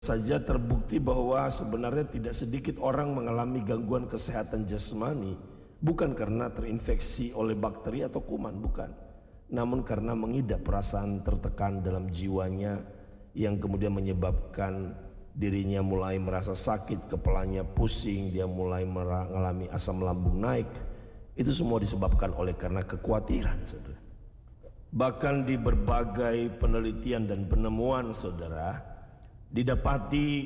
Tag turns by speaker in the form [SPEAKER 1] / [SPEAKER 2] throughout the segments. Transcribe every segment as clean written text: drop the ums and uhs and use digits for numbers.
[SPEAKER 1] saja terbukti bahwa sebenarnya tidak sedikit orang mengalami gangguan kesehatan jasmani bukan karena terinfeksi oleh bakteri atau kuman, bukan, namun karena mengidap perasaan tertekan dalam jiwanya yang kemudian menyebabkan dirinya mulai merasa sakit, kepalanya pusing, dia mulai mengalami asam lambung naik. Itu semua disebabkan oleh karena kekhawatiran, saudara. Bahkan di berbagai penelitian dan penemuan, saudara, didapati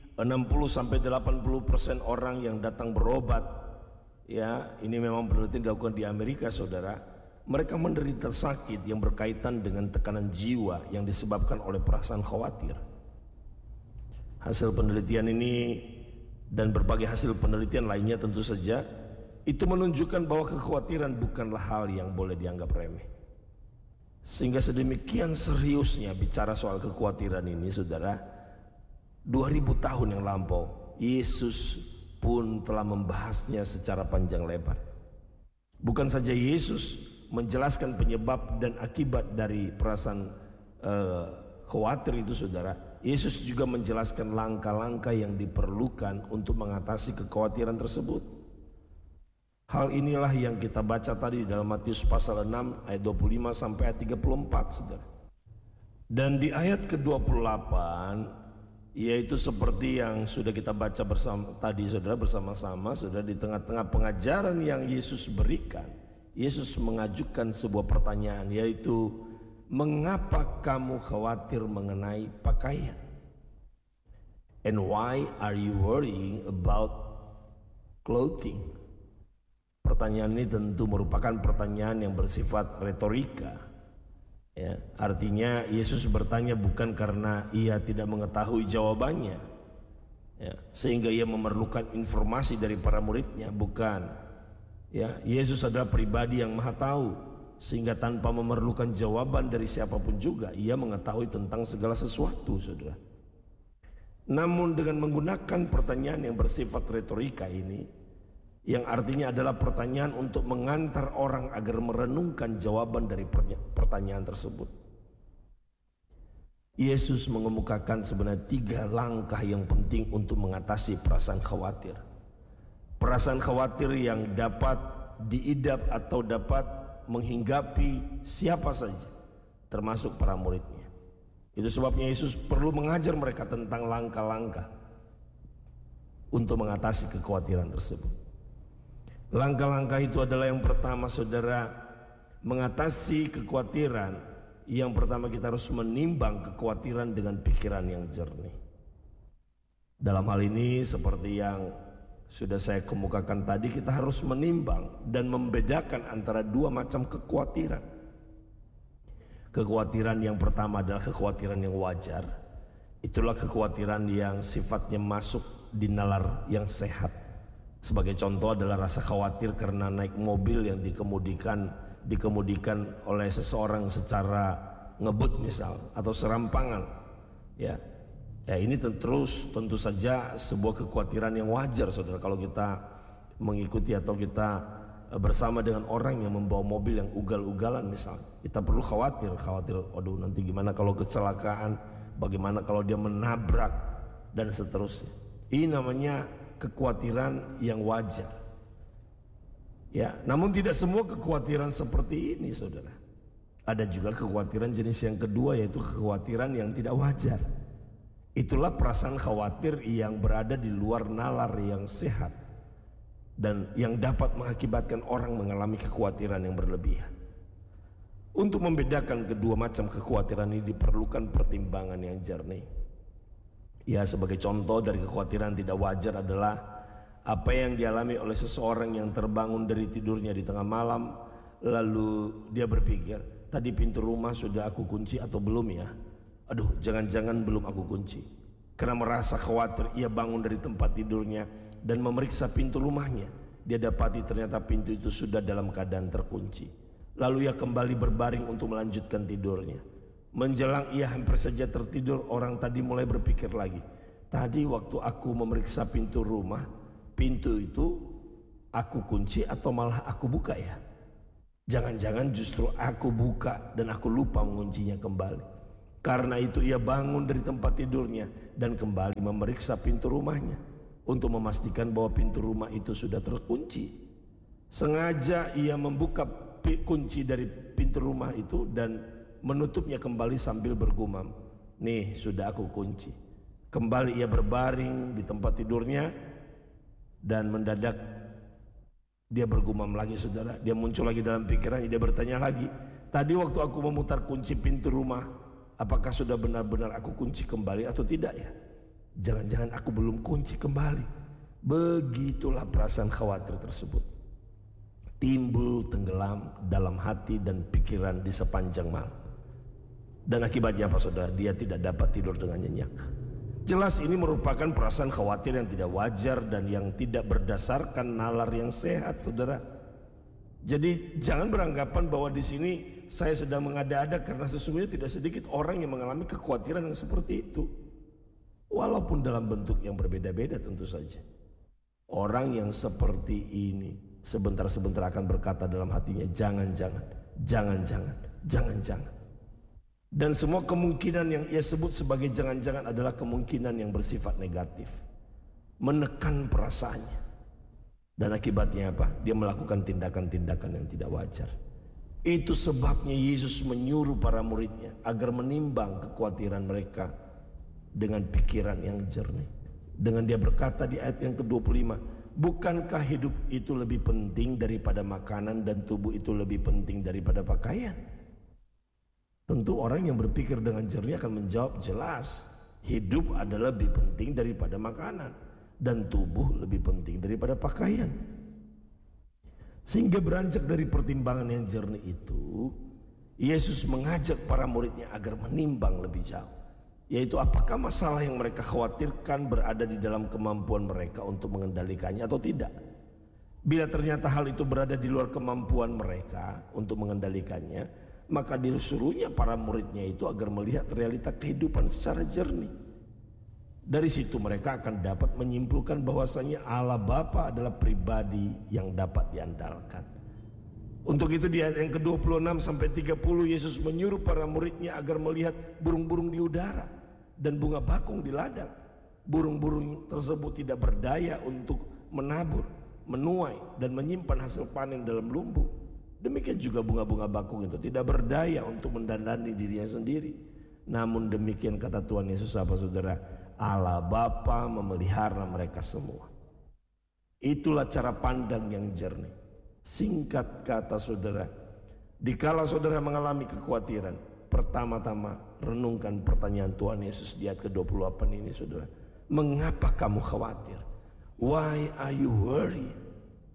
[SPEAKER 1] 60-80% orang yang datang berobat, ya, ini memang penelitian dilakukan di Amerika, saudara, mereka menderita sakit yang berkaitan dengan tekanan jiwa yang disebabkan oleh perasaan khawatir. Hasil penelitian ini dan berbagai hasil penelitian lainnya tentu saja itu menunjukkan bahwa kekhawatiran bukanlah hal yang boleh dianggap remeh. Sehingga sedemikian seriusnya bicara soal kekhawatiran ini, saudara, 2000 tahun yang lampau Yesus pun telah membahasnya secara panjang lebar. Bukan saja Yesus menjelaskan penyebab dan akibat dari perasaan khawatir itu, saudara, Yesus juga menjelaskan langkah-langkah yang diperlukan untuk mengatasi kekhawatiran tersebut. Hal inilah yang kita baca tadi dalam Matius pasal 6 ayat 25 sampai ayat 34, saudara. Dan di ayat ke-28, yaitu seperti yang sudah kita baca bersama tadi, saudara, bersama-sama, saudara, di tengah-tengah pengajaran yang Yesus berikan, Yesus mengajukan sebuah pertanyaan, yaitu mengapa kamu khawatir mengenai pakaian? And why are you worrying about clothing? Pertanyaan ini tentu merupakan pertanyaan yang bersifat retorika. Ya, artinya Yesus bertanya bukan karena ia tidak mengetahui jawabannya, ya, sehingga ia memerlukan informasi dari para muridnya, bukan. Ya, Yesus adalah pribadi yang maha tahu, sehingga tanpa memerlukan jawaban dari siapapun juga ia mengetahui tentang segala sesuatu, saudara. Namun dengan menggunakan pertanyaan yang bersifat retorika ini, yang artinya adalah pertanyaan untuk mengantar orang agar merenungkan jawaban dari pertanyaan tersebut, Yesus mengemukakan sebenarnya 3 langkah yang penting untuk mengatasi perasaan khawatir. Perasaan khawatir yang dapat diidap atau dapat menghinggapi siapa saja, termasuk para muridnya. Itu sebabnya Yesus perlu mengajar mereka tentang langkah-langkah untuk mengatasi kekhawatiran tersebut. Langkah-langkah itu adalah yang pertama, saudara, mengatasi kekhawatiran. Yang pertama, kita harus menimbang kekhawatiran dengan pikiran yang jernih. Dalam hal ini seperti yang sudah saya kemukakan tadi, kita harus menimbang dan membedakan antara 2 macam kekhawatiran. Kekhawatiran yang pertama adalah kekhawatiran yang wajar. Itulah kekhawatiran yang sifatnya masuk di nalar yang sehat. Sebagai contoh adalah rasa khawatir karena naik mobil yang dikemudikan oleh seseorang secara ngebut misal, atau serampangan. Ya, ini tentu saja sebuah kekhawatiran yang wajar, saudara. Kalau kita mengikuti atau kita bersama dengan orang yang membawa mobil yang ugal-ugalan misal, kita perlu khawatir, waduh, nanti gimana kalau kecelakaan, bagaimana kalau dia menabrak, dan seterusnya. Ini namanya kekhawatiran yang wajar. Ya, namun tidak semua kekhawatiran seperti ini, saudara. Ada juga kekhawatiran jenis yang kedua, yaitu kekhawatiran yang tidak wajar. Itulah perasaan khawatir yang berada di luar nalar yang sehat dan yang dapat mengakibatkan orang mengalami kekhawatiran yang berlebihan. Untuk membedakan kedua macam kekhawatiran ini diperlukan pertimbangan yang jernih. Ya, sebagai contoh dari kekhawatiran tidak wajar adalah apa yang dialami oleh seseorang yang terbangun dari tidurnya di tengah malam, lalu dia berpikir, tadi pintu rumah sudah aku kunci atau belum ya? Aduh, jangan-jangan belum aku kunci. Karena merasa khawatir, ia bangun dari tempat tidurnya dan memeriksa pintu rumahnya. Dia dapati ternyata pintu itu sudah dalam keadaan terkunci. Lalu ia kembali berbaring untuk melanjutkan tidurnya. Menjelang ia hampir saja tertidur, orang tadi mulai berpikir lagi, tadi waktu aku memeriksa pintu rumah, pintu itu aku kunci atau malah aku buka ya? Jangan-jangan justru aku buka dan aku lupa menguncinya kembali. Karena itu ia bangun dari tempat tidurnya dan kembali memeriksa pintu rumahnya untuk memastikan bahwa pintu rumah itu sudah terkunci. Sengaja ia membuka kunci dari pintu rumah itu dan menutupnya kembali sambil bergumam, "Nih, sudah aku kunci." Kembali ia berbaring di tempat tidurnya dan mendadak dia bergumam lagi, saudara. Dia muncul lagi dalam pikirannya, dia bertanya lagi, "Tadi waktu aku memutar kunci pintu rumah, apakah sudah benar-benar aku kunci kembali atau tidak ya? Jangan-jangan aku belum kunci kembali." Begitulah perasaan khawatir tersebut timbul tenggelam dalam hati dan pikiran di sepanjang malam. Dan akibatnya apa, saudara? Dia tidak dapat tidur dengan nyenyak. Jelas ini merupakan perasaan khawatir yang tidak wajar dan yang tidak berdasarkan nalar yang sehat, saudara. Jadi jangan beranggapan bahwa di sini saya sedang mengada-ada, karena sesungguhnya tidak sedikit orang yang mengalami kekhawatiran yang seperti itu. Walaupun dalam bentuk yang berbeda-beda tentu saja. Orang yang seperti ini sebentar-sebentar akan berkata dalam hatinya, jangan-jangan, jangan-jangan, jangan-jangan. Dan semua kemungkinan yang ia sebut sebagai jangan-jangan adalah kemungkinan yang bersifat negatif, menekan perasaannya. Dan akibatnya apa? Dia melakukan tindakan-tindakan yang tidak wajar. Itu sebabnya Yesus menyuruh para muridnya agar menimbang kekhawatiran mereka dengan pikiran yang jernih. Dengan dia berkata di ayat yang ke-25, "Bukankah hidup itu lebih penting daripada makanan dan tubuh itu lebih penting daripada pakaian?" Tentu orang yang berpikir dengan jernih akan menjawab jelas, hidup adalah lebih penting daripada makanan dan tubuh lebih penting daripada pakaian. Sehingga beranjak dari pertimbangan yang jernih itu, Yesus mengajak para muridnya agar menimbang lebih jauh, yaitu apakah masalah yang mereka khawatirkan berada di dalam kemampuan mereka untuk mengendalikannya atau tidak. Bila ternyata hal itu berada di luar kemampuan mereka untuk mengendalikannya, maka disuruhnya para muridnya itu agar melihat realita kehidupan secara jernih. Dari situ mereka akan dapat menyimpulkan bahwasanya Allah Bapa adalah pribadi yang dapat diandalkan. Untuk itu di ayat yang ke-26 sampai 30 Yesus menyuruh para muridnya agar melihat burung-burung di udara dan bunga bakung di ladang. Burung-burung tersebut tidak berdaya untuk menabur, menuai dan menyimpan hasil panen dalam lumbung. Demikian juga bunga-bunga bakung itu tidak berdaya untuk mendandani dirinya sendiri. Namun demikian kata Tuhan Yesus apa, saudara? Allah Bapa memelihara mereka semua. Itulah cara pandang yang jernih. Singkat kata, saudara, dikala saudara mengalami kekhawatiran, pertama-tama renungkan pertanyaan Tuhan Yesus di ayat ke-28 ini, saudara. Mengapa kamu khawatir? Why are you worried?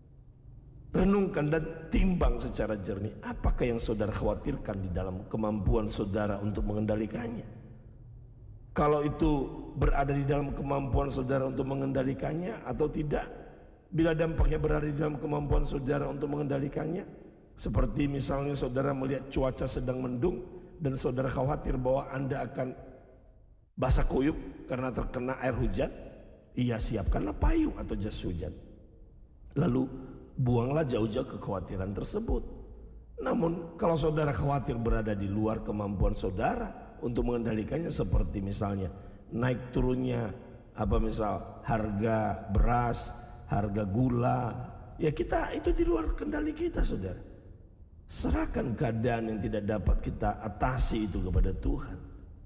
[SPEAKER 1] Renungkan dan timbang secara jernih, apakah yang saudara khawatirkan di dalam kemampuan saudara untuk mengendalikannya. Kalau itu berada di dalam kemampuan saudara untuk mengendalikannya atau tidak. Bila dampaknya berada di dalam kemampuan saudara untuk mengendalikannya, seperti misalnya saudara melihat cuaca sedang mendung dan saudara khawatir bahwa Anda akan basah kuyup karena terkena air hujan, iya, siapkanlah payung atau jas hujan. Lalu buanglah jauh-jauh kekhawatiran tersebut. Namun kalau saudara khawatir berada di luar kemampuan saudara untuk mengendalikannya, seperti misalnya naik turunnya misal harga beras, harga gula, ya kita itu di luar kendali kita, saudara. Serahkan keadaan yang tidak dapat kita atasi itu kepada Tuhan.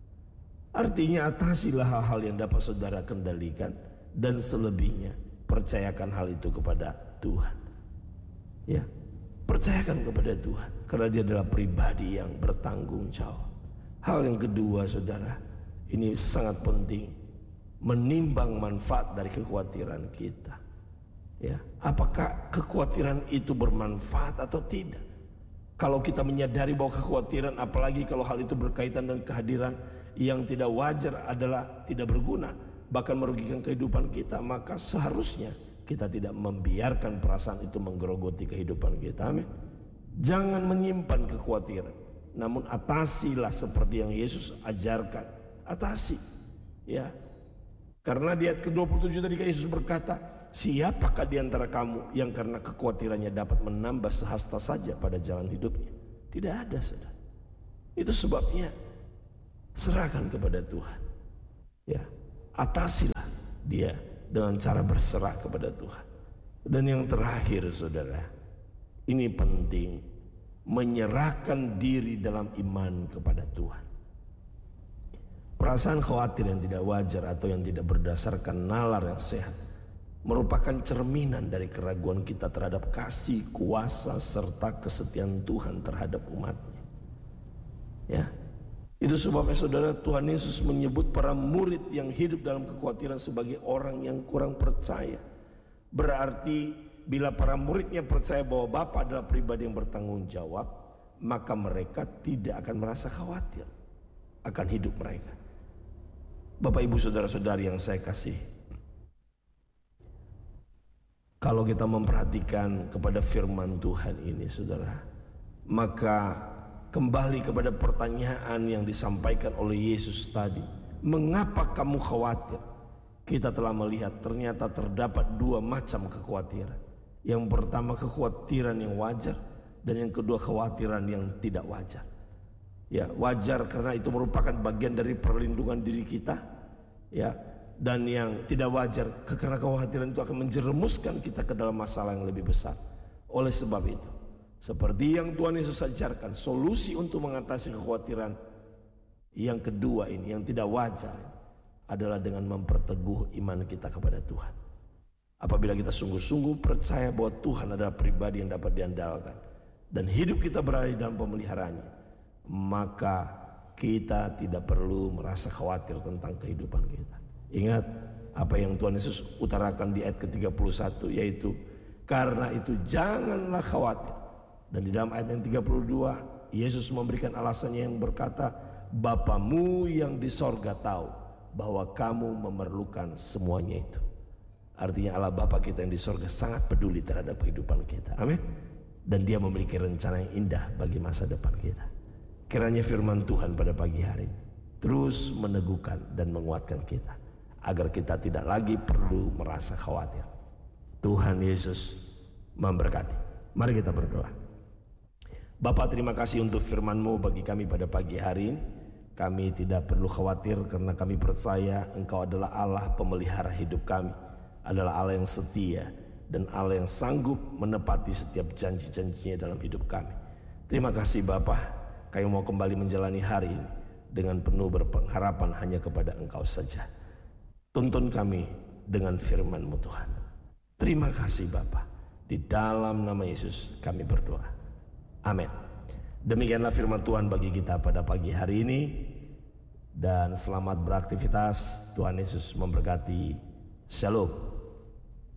[SPEAKER 1] Artinya atasilah hal-hal yang dapat saudara kendalikan, dan selebihnya percayakan hal itu kepada Tuhan. Ya, percayakan kepada Tuhan, karena Dia adalah pribadi yang bertanggung jawab. Hal yang kedua, saudara, ini sangat penting, menimbang manfaat dari kekhawatiran kita. Ya, apakah kekhawatiran itu bermanfaat atau tidak? Kalau kita menyadari bahwa kekhawatiran, apalagi kalau hal itu berkaitan dengan kehadiran yang tidak wajar, adalah tidak berguna, bahkan merugikan kehidupan kita, maka seharusnya kita tidak membiarkan perasaan itu menggerogoti kehidupan kita. Amin. Jangan menyimpan kekhawatiran, namun atasilah seperti yang Yesus ajarkan. Atasi, ya. Karena di ayat ke-27 tadi Yesus berkata, siapakah di antara kamu yang karena kekhawatirannya dapat menambah sehasta saja pada jalan hidupnya? Tidak ada, saudara. Itu sebabnya Serahkan kepada Tuhan. Ya, atasilah dia dengan cara berserah kepada Tuhan. Dan yang terakhir saudara, ini penting, menyerahkan diri dalam iman kepada Tuhan. Perasaan khawatir yang tidak wajar atau yang tidak berdasarkan nalar yang sehat merupakan cerminan dari keraguan kita terhadap kasih, kuasa, serta kesetiaan Tuhan terhadap umatnya. Ya, itu sebabnya saudara, Tuhan Yesus menyebut para murid yang hidup dalam kekhawatiran sebagai orang yang kurang percaya. Berarti bila para muridnya percaya bahwa Bapa adalah pribadi yang bertanggung jawab, maka mereka tidak akan merasa khawatir akan hidup mereka. Bapak ibu saudara-saudari yang saya kasih, kalau kita memperhatikan kepada firman Tuhan ini saudara, maka kembali kepada pertanyaan yang disampaikan oleh Yesus tadi, mengapa kamu khawatir? Kita telah melihat ternyata terdapat dua macam kekhawatiran. Yang pertama kekhawatiran yang wajar, dan yang kedua kekhawatiran yang tidak wajar. Ya, wajar karena itu merupakan bagian dari perlindungan diri kita. Ya, dan yang tidak wajar karena kekhawatiran itu akan menjerumuskan kita ke dalam masalah yang lebih besar. Oleh sebab itu, seperti yang Tuhan Yesus ajarkan, solusi untuk mengatasi kekhawatiran yang kedua ini, yang tidak wajar, adalah dengan memperteguh iman kita kepada Tuhan. Apabila kita sungguh-sungguh percaya bahwa Tuhan adalah pribadi yang dapat diandalkan dan hidup kita berada di dalam pemeliharaannya, maka kita tidak perlu merasa khawatir tentang kehidupan kita. Ingat apa yang Tuhan Yesus utarakan di ayat ke-31, yaitu karena itu janganlah khawatir. Dan di dalam ayat yang 32 Yesus memberikan alasannya yang berkata, Bapamu yang di sorga tahu bahwa kamu memerlukan semuanya itu. Artinya Allah Bapa kita yang di sorga sangat peduli terhadap kehidupan kita. Amin. Dan dia memiliki rencana yang indah bagi masa depan kita. Kiranya firman Tuhan pada pagi hari ini terus meneguhkan dan menguatkan kita, agar kita tidak lagi perlu merasa khawatir. Tuhan Yesus memberkati. Mari kita berdoa. Bapa, terima kasih untuk firman-Mu bagi kami pada pagi hari ini. Kami tidak perlu khawatir karena kami percaya Engkau adalah Allah pemelihara hidup kami, adalah Allah yang setia dan Allah yang sanggup menepati setiap janji-janjinya dalam hidup kami. Terima kasih Bapa, kami mau kembali menjalani hari ini dengan penuh berpengharapan hanya kepada Engkau saja. Tuntun kami dengan firman-Mu Tuhan. Terima kasih Bapa. Di dalam nama Yesus kami berdoa. Amin. Demikianlah firman Tuhan bagi kita pada pagi hari ini. Dan selamat beraktivitas. Tuhan Yesus memberkati. Shalom.